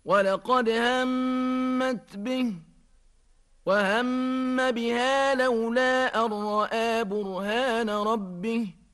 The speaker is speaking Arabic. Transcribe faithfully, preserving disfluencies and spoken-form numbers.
ولقد همت به وهم بها لولا أن رأى برهان ربه